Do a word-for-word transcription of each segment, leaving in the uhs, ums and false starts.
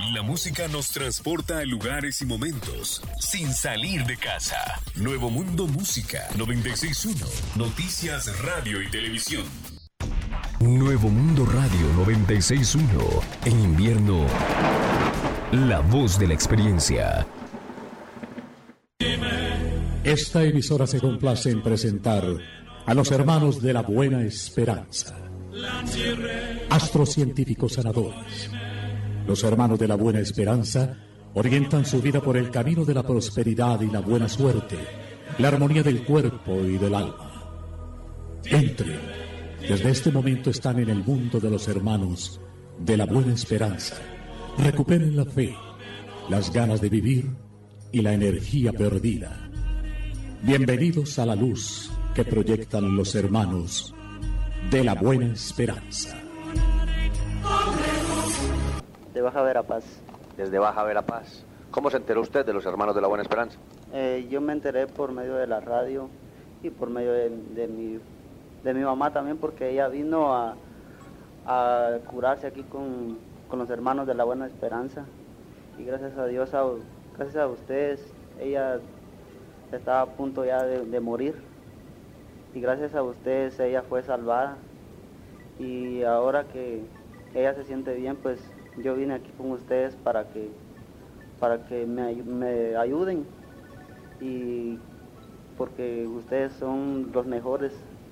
La música nos transporta a lugares y momentos sin salir de casa. Nuevo Mundo Música noventa y seis punto uno. Noticias, radio y televisión. Nuevo Mundo Radio noventa y seis punto uno. En invierno, la voz de la experiencia. Esta emisora se complace en presentar a los hermanos de la Buena Esperanza, astrocientíficos sanadores. Los hermanos de la Buena Esperanza orientan su vida por el camino de la prosperidad y la buena suerte, la armonía del cuerpo y del alma. Entren, desde este momento están en el mundo de los hermanos de la Buena Esperanza. Recuperen la fe, las ganas de vivir y la energía perdida. Bienvenidos a la luz que proyectan los hermanos de la Buena Esperanza. De Baja Verapaz. Desde Baja Verapaz. ¿Cómo se enteró usted de los hermanos de la Buena Esperanza? Eh, yo me enteré por medio de la radio y por medio de, de, mi, de mi mamá también, porque ella vino a, a curarse aquí con, con los hermanos de la Buena Esperanza. Y gracias a Dios, a, gracias a ustedes, ella estaba a punto ya de, de morir. Y gracias a ustedes ella fue salvada. Y ahora que ella se siente bien, pues yo vine aquí con ustedes para que, para que me, me ayuden. Y porque ustedes son los mejores.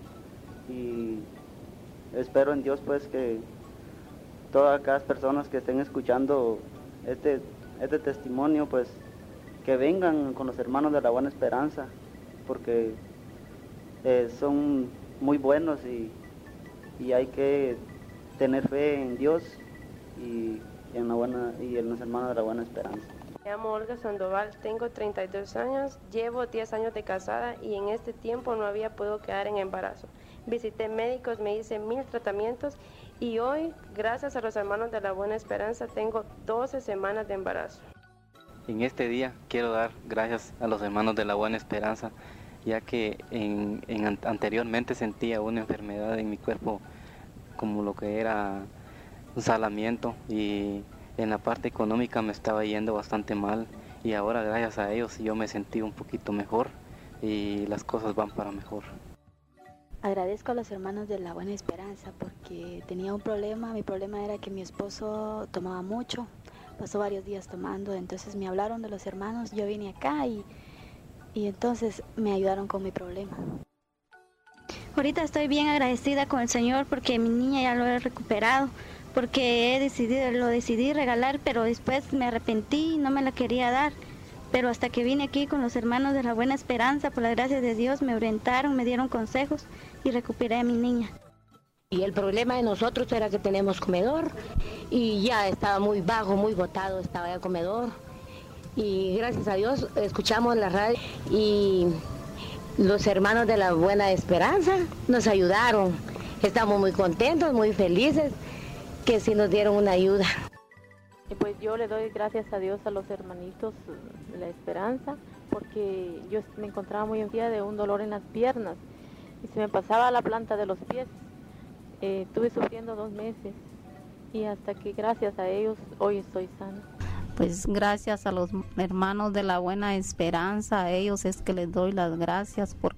Y espero en Dios pues que todas aquellas personas que estén escuchando este, este testimonio, pues que vengan con los hermanos de la Buena Esperanza, porque eh, son muy buenos y, y hay que tener fe en Dios y en, la buena, y en los hermanos de la Buena Esperanza. Me llamo Olga Sandoval, tengo treinta y dos años, llevo diez años de casada y en este tiempo no había podido quedar en embarazo. Visité médicos, me hice mil tratamientos y hoy, gracias a los hermanos de la Buena Esperanza, tengo doce semanas de embarazo. En este día quiero dar gracias a los hermanos de la Buena Esperanza, ya que en, en anteriormente sentía una enfermedad en mi cuerpo como lo que era un salamiento, y en la parte económica me estaba yendo bastante mal, y ahora gracias a ellos yo me sentí un poquito mejor y las cosas van para mejor. Agradezco a los hermanos de la Buena Esperanza porque tenía un problema. Mi problema era que mi esposo tomaba mucho, pasó varios días tomando, entonces me hablaron de los hermanos, yo vine acá y, y entonces me ayudaron con mi problema. Ahorita estoy bien agradecida con el Señor porque mi niña ya lo he recuperado, porque he decidido, lo decidí regalar, pero después me arrepentí y no me la quería dar. Pero hasta que vine aquí con los hermanos de la Buena Esperanza, por la gracia de Dios, me orientaron, me dieron consejos y recuperé a mi niña. Y el problema de nosotros era que tenemos comedor y ya estaba muy bajo, muy botado, estaba ya el comedor. Y gracias a Dios escuchamos la radio y los hermanos de la Buena Esperanza nos ayudaron. Estamos muy contentos, muy felices que sí nos dieron una ayuda. Y pues yo le doy gracias a Dios a los hermanitos de la Esperanza, porque yo me encontraba muy enferma de un dolor en las piernas y se me pasaba la planta de los pies. Eh, estuve sufriendo dos meses y hasta que gracias a ellos hoy estoy sana. Pues gracias a los hermanos de la Buena Esperanza, a ellos es que les doy las gracias por